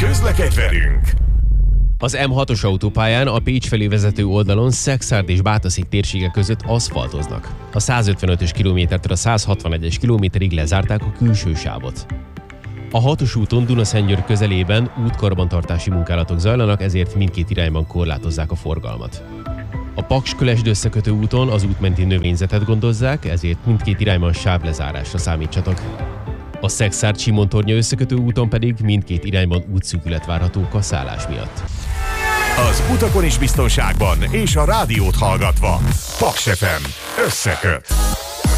Közlekedj velünk! Az M6-os autópályán a Pécs felé vezető oldalon Szekszárd és Bátaszék térsége között aszfaltoznak. A 155-ös kilométertől a 161-es kilométerig lezárták a külső sávot. A 6-os úton Dunaszentgyörgy közelében útkarbantartási munkálatok zajlanak, ezért mindkét irányban korlátozzák a forgalmat. A Paks-Kölesd összekötő úton az útmenti növényzetet gondozzák, ezért mindkét irányban sávlezárásra számítsatok. A Szekszárd-Simontornya összekötő úton pedig mindkét irányban útszűkület várható kaszálás miatt. Az utakon is biztonságban és a rádiót hallgatva. Paks FM összeköt!